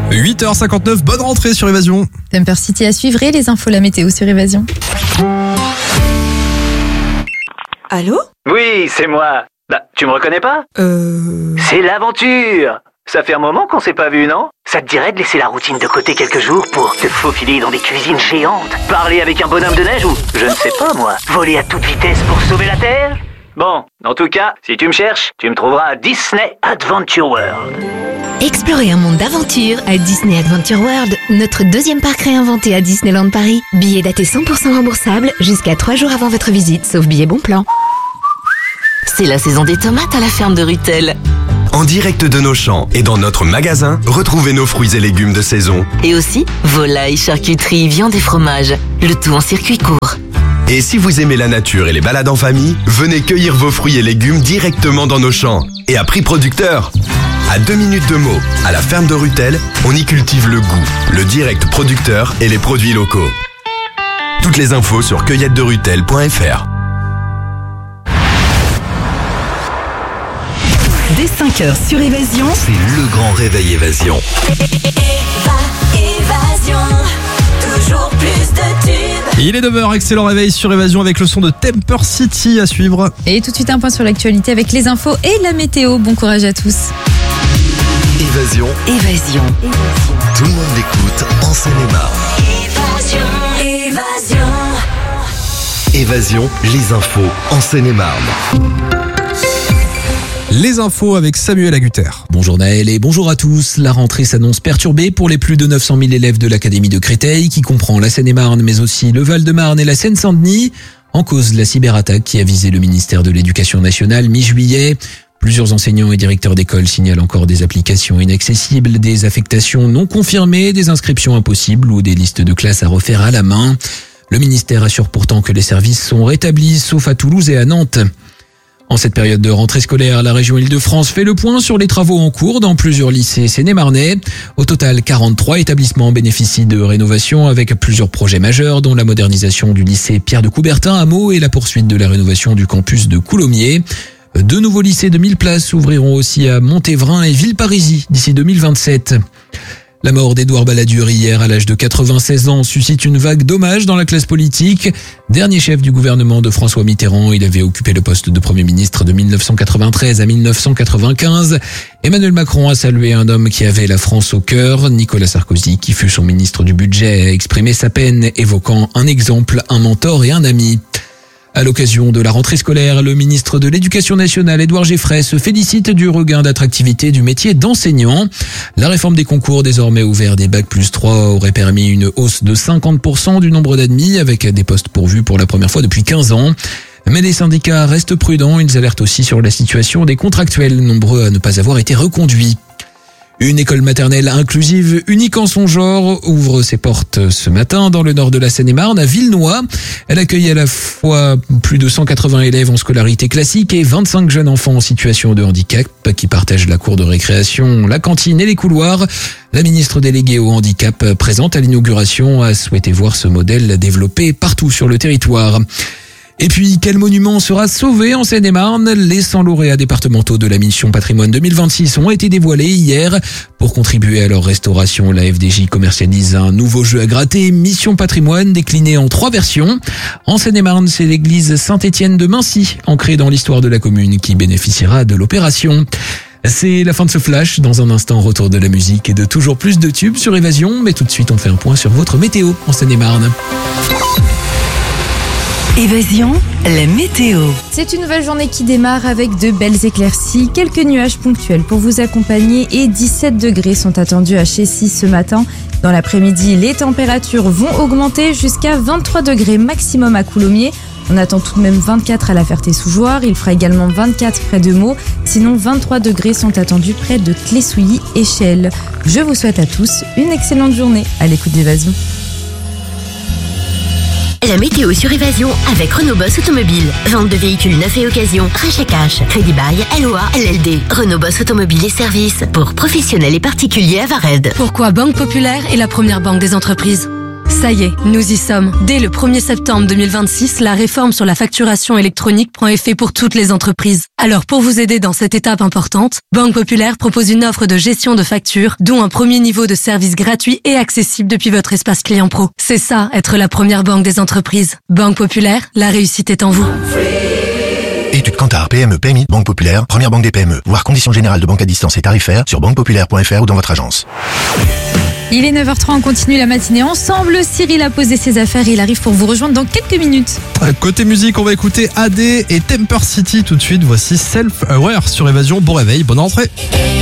8h59, bonne rentrée sur Évasion. Temper City à suivre et les infos, la météo sur Évasion. Allô ? Oui, c'est moi. Bah, tu me reconnais pas ? C'est l'aventure. Ça fait un moment qu'on s'est pas vu, non ? Ça te dirait de laisser la routine de côté quelques jours pour te faufiler dans des cuisines géantes, parler avec un bonhomme de neige ou, je ne sais pas moi, voler à toute vitesse pour sauver la Terre ? Bon, en tout cas, si tu me cherches, tu me trouveras à Disney Adventure World. Explorez un monde d'aventure à Disney Adventure World, notre deuxième parc réinventé à Disneyland Paris. Billets datés 100% remboursables jusqu'à 3 jours avant votre visite, sauf billets bon plan. C'est la saison des tomates à la ferme de Ruttel. En direct de nos champs et dans notre magasin, retrouvez nos fruits et légumes de saison. Et aussi, volailles, charcuterie, viande et fromage. Le tout en circuit court. Et si vous aimez la nature et les balades en famille, venez cueillir vos fruits et légumes directement dans nos champs. Et à prix producteur. À 2 minutes de Meaux, à la ferme de Ruttel, on y cultive le goût, le direct producteur et les produits locaux. Toutes les infos sur cueillettederuttel.fr. Dès 5h sur Évasion, C'est le grand réveil Évasion. Évasion, toujours plus de tubes. Il est 9h, excellent réveil sur Évasion avec le son de Temper City à suivre. Et tout de suite un point sur l'actualité avec les infos et la météo. Bon courage à tous. Évasion, Évasion. tout le monde l'écoute en Seine-et-Marne. Évasion. Évasion, les infos en Seine-et-Marne. Les infos avec Samuel Agutter. Bonjour Naël et bonjour à tous. La rentrée s'annonce perturbée pour les plus de 900 000 élèves de l'Académie de Créteil, qui comprend la Seine-et-Marne, mais aussi le Val-de-Marne et la Seine-Saint-Denis. En cause, la cyberattaque qui a visé le ministère de l'Éducation nationale mi-juillet. Plusieurs enseignants et directeurs d'école signalent encore des applications inaccessibles, des affectations non confirmées, des inscriptions impossibles ou des listes de classes à refaire à la main. Le ministère assure pourtant que les services sont rétablis, sauf à Toulouse et à Nantes. En cette période de rentrée scolaire, la région Île-de-France fait le point sur les travaux en cours dans plusieurs lycées sénémarnais. Au total, 43 établissements bénéficient de rénovation avec plusieurs projets majeurs, dont la modernisation du lycée Pierre de Coubertin à Meaux et la poursuite de la rénovation du campus de Coulommiers. 2 nouveaux lycées de 1000 places s'ouvriront aussi à Montévrain et Villeparisis d'ici 2027. La mort d'Édouard Balladur hier à l'âge de 96 ans suscite une vague d'hommages dans la classe politique. Dernier chef du gouvernement de François Mitterrand, il avait occupé le poste de Premier ministre de 1993 à 1995. Emmanuel Macron a salué un homme qui avait la France au cœur. Nicolas Sarkozy, qui fut son ministre du budget, a exprimé sa peine, évoquant un exemple, un mentor et un ami. À l'occasion de la rentrée scolaire, le ministre de l'Éducation nationale, Édouard Geffray, se félicite du regain d'attractivité du métier d'enseignant. La réforme des concours, désormais ouvert des Bac+3, aurait permis une hausse de 50% du nombre d'admis, avec des postes pourvus pour la première fois depuis 15 ans. Mais les syndicats restent prudents, ils alertent aussi sur la situation des contractuels, nombreux à ne pas avoir été reconduits. Une école maternelle inclusive unique en son genre ouvre ses portes ce matin dans le nord de la Seine-et-Marne, à Villenoy. Elle accueille à la fois plus de 180 élèves en scolarité classique et 25 jeunes enfants en situation de handicap qui partagent la cour de récréation, la cantine et les couloirs. La ministre déléguée au handicap présente à l'inauguration a souhaité voir ce modèle développé partout sur le territoire. Et puis, quel monument sera sauvé en Seine-et-Marne ? Les 100 lauréats départementaux de la Mission Patrimoine 2026 ont été dévoilés hier. Pour contribuer à leur restauration, la FDJ commercialise un nouveau jeu à gratter, Mission Patrimoine, décliné en 3 versions. En Seine-et-Marne, c'est l'église Saint-Étienne de Mincy, ancrée dans l'histoire de la commune, qui bénéficiera de l'opération. C'est la fin de ce flash. Dans un instant, retour de la musique et de toujours plus de tubes sur Évasion. Mais tout de suite, on fait un point sur votre météo en Seine-et-Marne. Évasion, la météo. C'est une nouvelle journée qui démarre avec de belles éclaircies, quelques nuages ponctuels pour vous accompagner et 17 degrés sont attendus à Chessy ce matin. Dans l'après-midi, les températures vont augmenter jusqu'à 23 degrés maximum à Coulommiers. On attend tout de même 24 à la Ferté-sous-Jouarre, il fera également 24 près de Meaux. Sinon, 23 degrés sont attendus près de Clé-Souilly et Chelles. Je vous souhaite à tous une excellente journée à l'écoute d'Évasion. La météo sur Évasion avec Renault Boss Automobile. Vente de véhicules neufs et occasion. Rachat cash. Crédit bail. LOA. LLD. Renault Boss Automobile et services pour professionnels et particuliers à Vared. Pourquoi Banque Populaire est la première banque des entreprises ? Ça y est, nous y sommes. Dès le 1er septembre 2026, la réforme sur la facturation électronique prend effet pour toutes les entreprises. Alors pour vous aider dans cette étape importante, Banque Populaire propose une offre de gestion de factures, dont un premier niveau de service gratuit et accessible depuis votre espace client pro. C'est ça, être la première banque des entreprises. Banque Populaire, la réussite est en vous. Études Kantar, PME, PMI, Banque Populaire, première banque des PME. Voir conditions générales de banque à distance et tarifaires sur banquepopulaire.fr ou dans votre agence. Il est 9h03, on continue la matinée ensemble. Cyril a posé ses affaires et il arrive pour vous rejoindre dans quelques minutes. Côté musique, on va écouter AD et Temper City tout de suite. Voici Self Aware sur Évasion. Bon réveil, bonne rentrée.